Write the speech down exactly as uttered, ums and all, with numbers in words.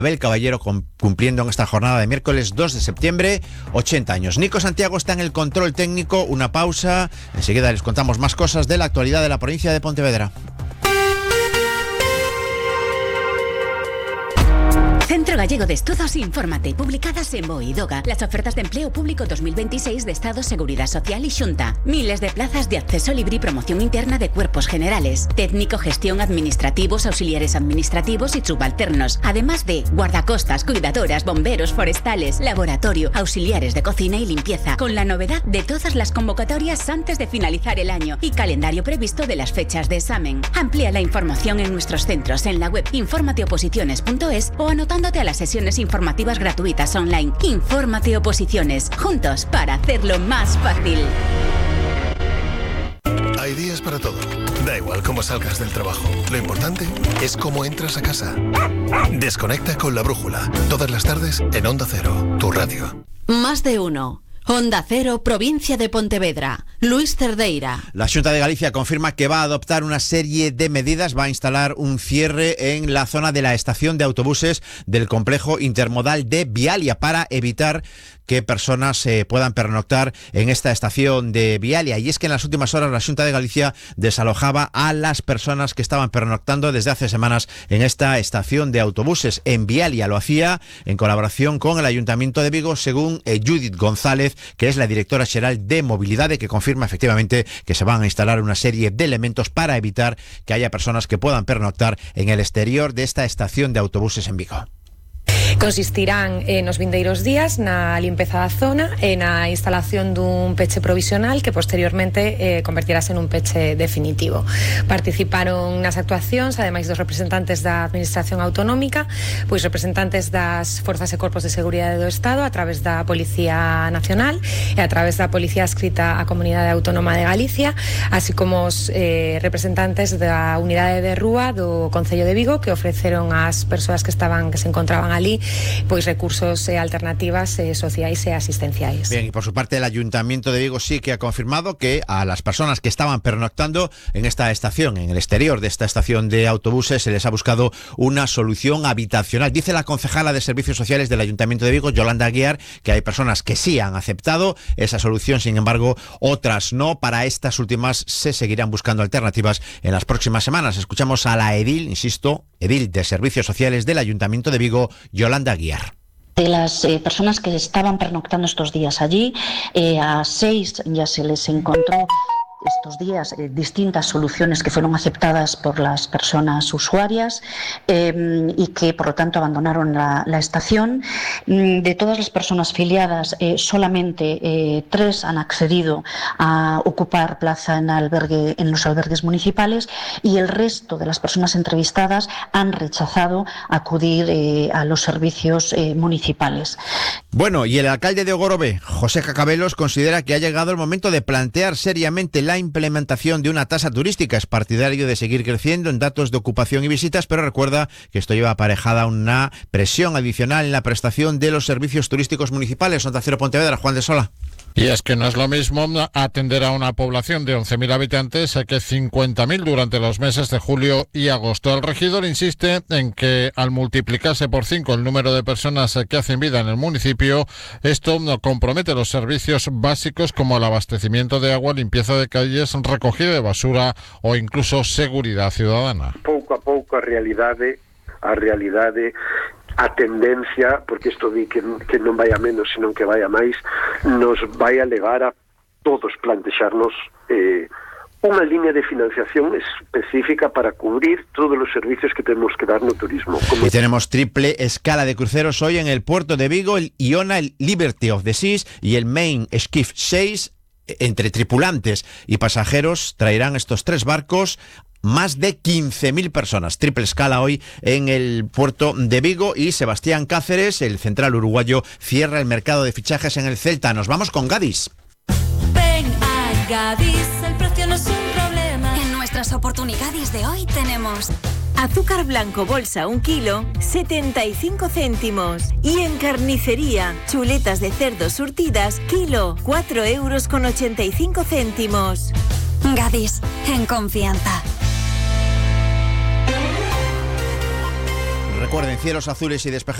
Abel Caballero cumpliendo en esta jornada de miércoles dos de septiembre, ochenta años. Nico Santiago está en el control técnico, una pausa, enseguida les contamos más cosas de la actualidad de la provincia de Pontevedra. Centro Gallego de Estudos, infórmate. Publicadas en Boidoga. Las ofertas de empleo público dos mil veintiséis de Estado, Seguridad Social y Xunta. Miles de plazas de acceso libre y promoción interna de cuerpos generales. Técnico, gestión, administrativos, auxiliares administrativos y subalternos. Además de guardacostas, cuidadoras, bomberos, forestales, laboratorio, auxiliares de cocina y limpieza. Con la novedad de todas las convocatorias antes de finalizar el año y calendario previsto de las fechas de examen. Amplía la información en nuestros centros en la web informateoposiciones punto es o anotando a las sesiones informativas gratuitas online. Infórmate Oposiciones, juntos para hacerlo más fácil. Hay días para todo. Da igual cómo salgas del trabajo. Lo importante es cómo entras a casa. Desconecta con La Brújula. Todas las tardes en Onda Cero, tu radio. Más de uno. Onda Cero, provincia de Pontevedra. Luis Cerdeira. La Xunta de Galicia confirma que va a adoptar una serie de medidas, va a instalar un cierre en la zona de la estación de autobuses del complejo intermodal de Vialia para evitar que personas eh, puedan pernoctar en esta estación de Vialia. Y es que en las últimas horas la Xunta de Galicia desalojaba a las personas que estaban pernoctando desde hace semanas en esta estación de autobuses en Vialia. Lo hacía en colaboración con el Ayuntamiento de Vigo, según eh, Judith González, que es la directora xeral de Mobilidade, que confirma efectivamente que se van a instalar una serie de elementos para evitar que haya personas que puedan pernoctar en el exterior de esta estación de autobuses en Vigo. Consistirán eh, nos vindeiros días na limpeza da zona e na instalación dun peche provisional que posteriormente eh, convertirase nun peche definitivo. Participaron nas actuacións, ademais dos representantes da Administración Autonómica, pois representantes das Forzas e Corpos de Seguridade do Estado a través da Policía Nacional e a través da Policía adscrita á Comunidade Autónoma de Galicia, así como os eh, representantes da Unidade de Rúa do Concello de Vigo, que ofreceron ás persoas que estaban que se encontraban ali pois recursos e alternativas eh, sociais e asistenciais. Bien, y por su parte el Ayuntamiento de Vigo sí que ha confirmado que a las personas que estaban pernoctando en esta estación, en el exterior de esta estación de autobuses, se les ha buscado una solución habitacional. Dice la concejala de Servicios Sociales del Ayuntamiento de Vigo, Yolanda Aguiar, que hay personas que sí han aceptado esa solución, sin embargo, otras no. Para estas últimas se seguirán buscando alternativas en las próximas semanas. Escuchamos a la edil, insisto, edil de Servicios Sociales del Ayuntamiento de Vigo, Yolanda Aguiar. De las eh, personas que estaban pernoctando estos días allí, eh, a seis ya se les encontró estos días eh, distintas soluciones que fueron aceptadas por las personas usuarias eh, y que por lo tanto abandonaron la, la estación. De todas las personas filiadas, eh, solamente eh, tres han accedido a ocupar plaza en, albergue, en los albergues municipales y el resto de las personas entrevistadas han rechazado acudir eh, a los servicios eh, municipales. Bueno, y el alcalde de Ogorobe, José Cacabelos, considera que ha llegado el momento de plantear seriamente la implementación de una tasa turística. Es partidario de seguir creciendo en datos de ocupación y visitas, pero recuerda que esto lleva aparejada una presión adicional en la prestación de los servicios turísticos municipales. Onda Cero Pontevedra, Juan de Sola. Y es que no es lo mismo atender a una población de once mil habitantes que cincuenta mil durante los meses de julio y agosto. El regidor insiste en que al multiplicarse por cinco el número de personas que hacen vida en el municipio, esto compromete los servicios básicos como el abastecimiento de agua, limpieza de calles, recogida de basura o incluso seguridad ciudadana. Pouco a pouco a realidade, a realidade a tendencia, porque isto di que, que non vai a menos, senón que vai a máis, nos vai a levar a todos plantexarnos eh, unha línea de financiación específica para cubrir todos os servicios que tenemos que dar no turismo. Como... Y tenemos triple escala de cruceros hoy en el puerto de Vigo, el Iona, el Liberty of the Seas y el Main Skiff seis. Entre tripulantes y pasajeros traerán estos tres barcos más de quince mil personas. Triple escala hoy en el puerto de Vigo y Sebastián Cáceres, el central uruguayo, cierra el mercado de fichajes en el Celta. Nos vamos con Gadis. Ven a Gadis, el precio no es un problema. En nuestras oportunidades de hoy tenemos azúcar blanco bolsa un kilo, setenta y cinco céntimos. Y en carnicería, chuletas de cerdo surtidas, kilo, cuatro euros con ochenta y cinco céntimos. Gadis, en confianza. Recuerden, cielos azules y despejados.